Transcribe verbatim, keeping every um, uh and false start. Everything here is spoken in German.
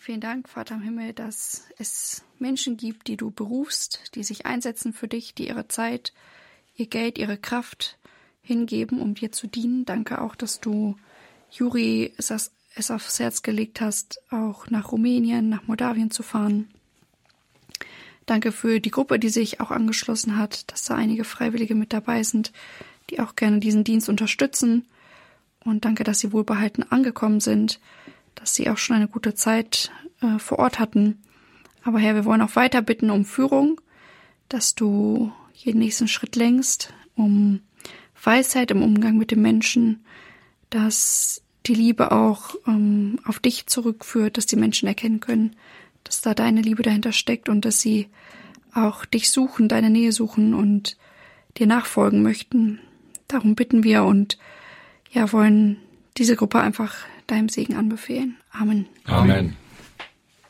Vielen Dank, Vater im Himmel, dass es Menschen gibt, die du berufst, die sich einsetzen für dich, die ihre Zeit, ihr Geld, ihre Kraft hingeben, um dir zu dienen. Danke auch, dass du Juri es, es aufs Herz gelegt hast, auch nach Rumänien, nach Moldawien zu fahren. Danke für die Gruppe, die sich auch angeschlossen hat, dass da einige Freiwillige mit dabei sind, die auch gerne diesen Dienst unterstützen. Und danke, dass sie wohlbehalten angekommen sind, dass sie auch schon eine gute Zeit äh, vor Ort hatten. Aber Herr, wir wollen auch weiter bitten um Führung, dass du jeden nächsten Schritt lenkst, um Weisheit im Umgang mit den Menschen, dass die Liebe auch ähm, auf dich zurückführt, dass die Menschen erkennen können, dass da deine Liebe dahinter steckt und dass sie auch dich suchen, deine Nähe suchen und dir nachfolgen möchten. Darum bitten wir und ja, wollen diese Gruppe einfach deinem Segen anbefehlen. Amen. Amen.